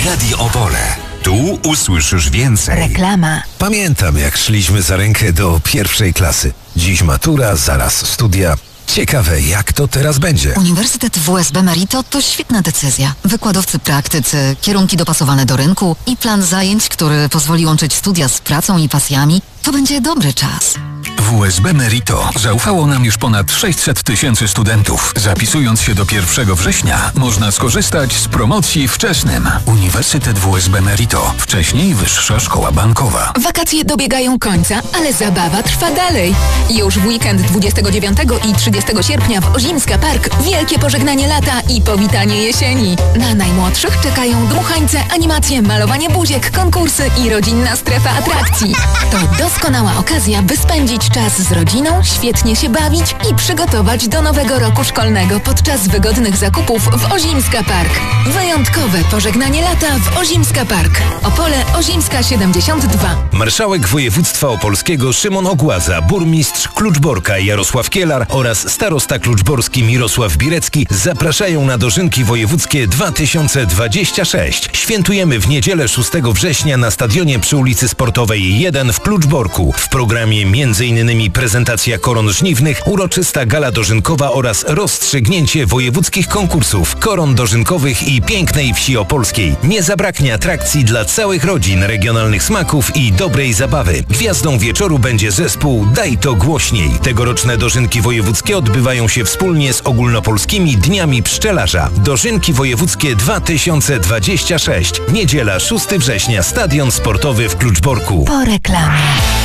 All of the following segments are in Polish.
Radio Opole. Tu usłyszysz więcej. Reklama. Pamiętam, jak szliśmy za rękę do pierwszej klasy. Dziś matura, zaraz studia. Ciekawe, jak to teraz będzie. Uniwersytet WSB Merito to świetna decyzja. Wykładowcy praktycy, kierunki dopasowane do rynku i plan zajęć, który pozwoli łączyć studia z pracą i pasjami. To będzie dobry czas. WSB Merito zaufało nam już ponad 600 000 studentów. Zapisując się do 1 września można skorzystać z promocji wczesnym. Uniwersytet WSB Merito. Wcześniej Wyższa Szkoła Bankowa. Wakacje dobiegają końca, ale zabawa trwa dalej. Już w weekend 29 i 30 sierpnia w Ozimska Park wielkie pożegnanie lata i powitanie jesieni. Na najmłodszych czekają dmuchańce, animacje, malowanie buziek, konkursy i rodzinna strefa atrakcji. To doskonała okazja, by spędzić czas z rodziną, świetnie się bawić i przygotować do nowego roku szkolnego podczas wygodnych zakupów w Ozimska Park. Wyjątkowe pożegnanie lata w Ozimska Park. Opole Ozimska 72. Marszałek województwa opolskiego Szymon Ogładza, burmistrz Kluczborka Jarosław Kielar oraz starosta kluczborski Mirosław Birecki zapraszają na dożynki wojewódzkie 2026. Świętujemy w niedzielę 6 września na stadionie przy ulicy Sportowej 1 w Kluczborku. W programie m.in. prezentacja koron żniwnych, uroczysta gala dożynkowa oraz rozstrzygnięcie wojewódzkich konkursów, koron dożynkowych i pięknej wsi opolskiej. Nie zabraknie atrakcji dla całych rodzin, regionalnych smaków i dobrej zabawy. Gwiazdą wieczoru będzie zespół Daj to głośniej. Tegoroczne dożynki wojewódzkie odbywają się wspólnie z ogólnopolskimi Dniami Pszczelarza. Dożynki wojewódzkie 2026. Niedziela 6 września, Stadion Sportowy w Kluczborku. Po reklamie.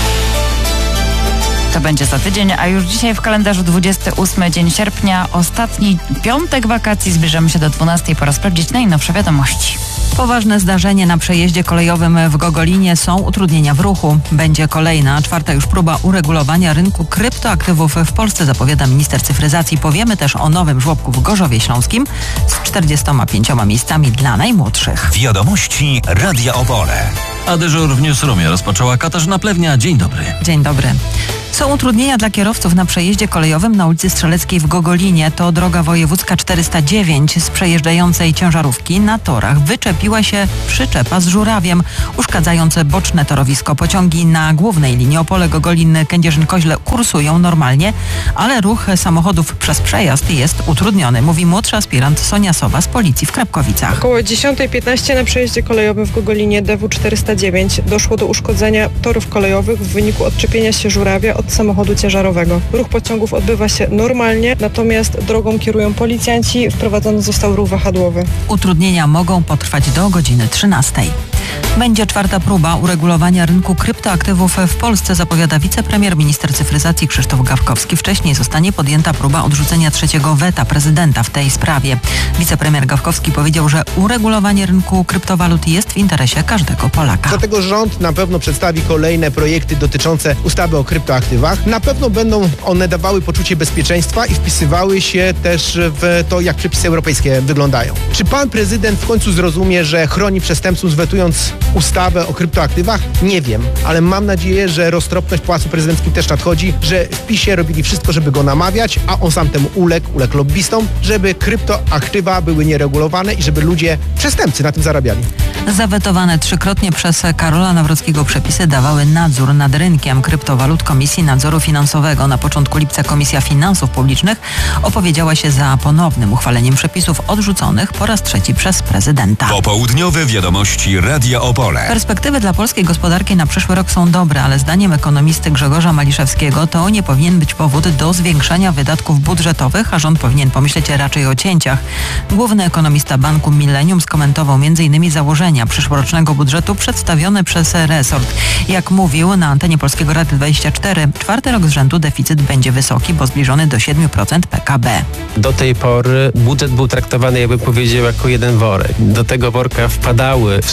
To będzie za tydzień, a już dzisiaj w kalendarzu 28 dzień sierpnia, ostatni piątek wakacji. Zbliżamy się do 12. Pora sprawdzić najnowsze wiadomości. Poważne zdarzenie na przejeździe kolejowym w Gogolinie, są utrudnienia w ruchu. Będzie kolejna, 4. już próba uregulowania rynku kryptoaktywów w Polsce, zapowiada minister cyfryzacji. Powiemy też o nowym żłobku w Gorzowie Śląskim z 45 miejscami dla najmłodszych. Wiadomości Radia Opole. A dyżur w Newsroomie rozpoczęła Katarzyna Plewnia. Dzień dobry. Dzień dobry. Są utrudnienia dla kierowców na przejeździe kolejowym na ulicy Strzeleckiej w Gogolinie. To droga wojewódzka 409. Z przejeżdżającej ciężarówki na torach wyczepiła się przyczepa z żurawiem, uszkadzając boczne torowisko. Pociągi na głównej linii Opole-Gogolin-Kędzierzyn-Koźle kursują normalnie, ale ruch samochodów przez przejazd jest utrudniony, mówi młodszy aspirant Sonia Sowa z policji w Krapkowicach. Około 10:15 na przejeździe kolejowym w Gogolinie DW409 doszło do uszkodzenia torów kolejowych w wyniku odczepienia się żurawia od samochodu ciężarowego. Ruch pociągów odbywa się normalnie, natomiast drogą kierują policjanci, wprowadzony został ruch wahadłowy. Utrudnienia mogą potrwać do godziny 13. Będzie 4. próba uregulowania rynku kryptoaktywów w Polsce, zapowiada wicepremier, minister cyfryzacji Krzysztof Gawkowski. Wcześniej zostanie podjęta próba odrzucenia 3. weta prezydenta w tej sprawie. Wicepremier Gawkowski powiedział, że uregulowanie rynku kryptowalut jest w interesie każdego Polaka. Dlatego rząd na pewno przedstawi kolejne projekty dotyczące ustawy o kryptoaktywach. Na pewno będą one dawały poczucie bezpieczeństwa i wpisywały się też w to, jak przepisy europejskie wyglądają. Czy pan prezydent w końcu zrozumie, że chroni przestępców, wetując ustawę o kryptoaktywach? Nie wiem, ale mam nadzieję, że roztropność w Pałacu Prezydenckim też nadchodzi, że w PiS-ie robili wszystko, żeby go namawiać, a on sam temu uległ lobbystom, żeby kryptoaktywa były nieregulowane i żeby ludzie, przestępcy, na tym zarabiali. Zawetowane 3-krotnie przez Karola Nawrockiego przepisy dawały nadzór nad rynkiem kryptowalut Komisji Nadzoru Finansowego. Na początku lipca Komisja Finansów Publicznych opowiedziała się za ponownym uchwaleniem przepisów odrzuconych po raz 3 przez prezydenta. Popołudniowe wiadomości Radia Opole. Perspektywy dla polskiej gospodarki na przyszły rok są dobre, ale zdaniem ekonomisty Grzegorza Maliszewskiego to nie powinien być powód do zwiększania wydatków budżetowych, a rząd powinien pomyśleć raczej o cięciach. Główny ekonomista Banku Millennium skomentował m.in. założenia przyszłorocznego budżetu przedstawione przez resort. Jak mówił na antenie Polskiego Radia 24, 4. rok z rzędu deficyt będzie wysoki, bo zbliżony do 7% PKB. Do tej pory budżet był traktowany, jakby powiedział, jako jeden worek. Do tego worka wpadały wszystkie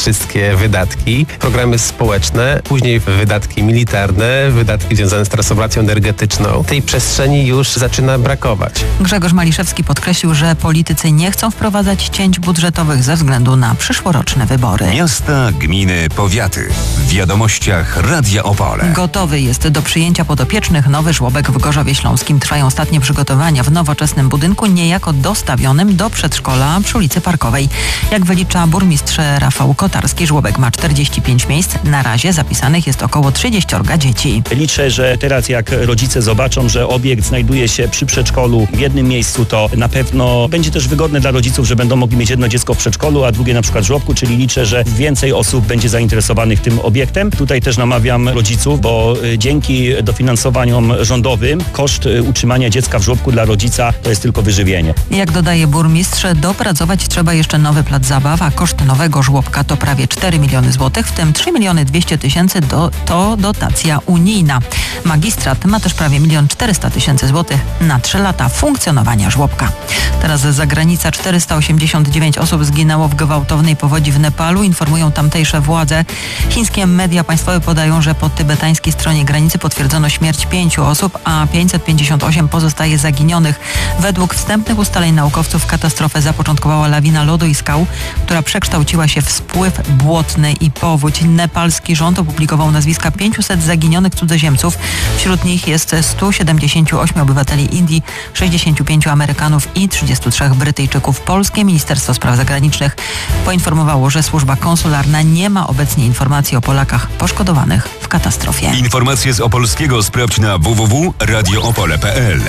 wszystkie wydatki, programy społeczne, później wydatki militarne, wydatki związane z transformacją energetyczną. Tej przestrzeni już zaczyna brakować. Grzegorz Maliszewski podkreślił, że politycy nie chcą wprowadzać cięć budżetowych ze względu na przyszłoroczne wybory. Miasta, gminy, powiaty. W wiadomościach Radia Opole. Gotowy jest do przyjęcia podopiecznych nowy żłobek w Gorzowie Śląskim. Trwają ostatnie przygotowania w nowoczesnym budynku, niejako dostawionym do przedszkola przy ulicy Parkowej. Jak wylicza burmistrz Rafał Kotarski, żłobek ma 45 miejsc. Na razie zapisanych jest około 30 dzieci. Liczę, że teraz jak rodzice zobaczą, że obiekt znajduje się przy przedszkolu w jednym miejscu, to na pewno będzie też wygodne dla rodziców, że będą mogli mieć jedno dziecko w przedszkolu, a drugie na przykład w żłobku, czyli liczę, że więcej osób będzie zainteresowanych tym obiektem. Tutaj też namawiam rodziców, bo dzięki dofinansowaniom rządowym koszt utrzymania dziecka w żłobku dla rodzica to jest tylko wyżywienie. Jak dodaje burmistrz, dopracować trzeba jeszcze nowy plac zabaw, a koszt nowego żłobka to prawie 4 miliony złotych, w tym 3 200 000 to dotacja unijna. Magistrat ma też prawie 1 400 000 złotych na 3 lata funkcjonowania żłobka. Teraz z zagranica 489 osób zginęło w gwałtownej powodzi w Nepalu, informują tamtejsze władze. Chińskie media państwowe podają, że po tybetańskiej stronie granicy potwierdzono śmierć 5 osób, a 558 pozostaje zaginionych. Według wstępnych ustaleń naukowców katastrofę zapoczątkowała lawina lodu i skał, która przekształciła się w spływ błotny i powódź. Nepalski rząd opublikował nazwiska 500 zaginionych cudzoziemców. Wśród nich jest 178 obywateli Indii, 65 Amerykanów i 33 Brytyjczyków. Polskie Ministerstwo Spraw Zagranicznych poinformowało, że służba konsularna nie ma obecnie informacji o Polakach poszkodowanych w katastrofie. Informacje z Opolskiego sprawdź na www.radioopole.pl.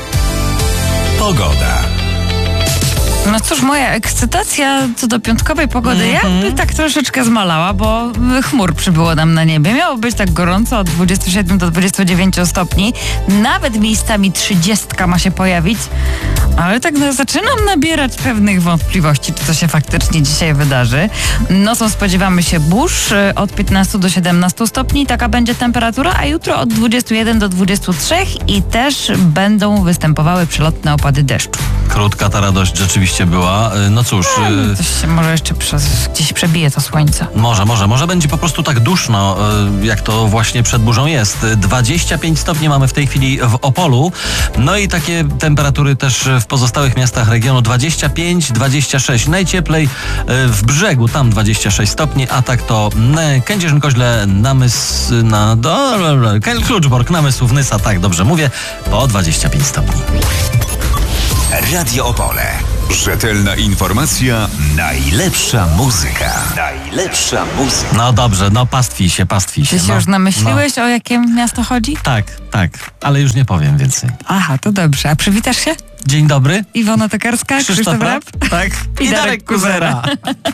Pogoda. No cóż, moja ekscytacja co do piątkowej pogody jakby tak troszeczkę zmalała, bo chmur przybyło nam na niebie. Miało być tak gorąco od 27 do 29 stopni. Nawet miejscami 30 ma się pojawić. Ale tak zaczynam nabierać pewnych wątpliwości, czy to się faktycznie dzisiaj wydarzy. Nocą spodziewamy się burz od 15 do 17 stopni. Taka będzie temperatura, a jutro od 21 do 23 i też będą występowały przelotne opady deszczu. Krótka ta radość rzeczywiście była. No cóż. To się może jeszcze gdzieś przebije to słońce. Może będzie po prostu tak duszno, jak to właśnie przed burzą jest. 25 stopni mamy w tej chwili w Opolu. No i takie temperatury też w pozostałych miastach regionu 25, 26. Najcieplej w Brzegu, tam 26 stopni, a tak to Kędzierzyn-Koźle, Kluczbork, Namysłów, Nysa, tak dobrze mówię, po 25 stopni. Radio Opole. Rzetelna informacja, najlepsza muzyka. Najlepsza muzyka. No dobrze, pastwij się. Ty się już namyśliłeś, o jakie miasto chodzi? Tak, ale już nie powiem więcej. Aha, to dobrze. A przywitasz się? Dzień dobry. Iwona Tokarska, Krzysztof Rapp. Tak. I Darek Kuzera.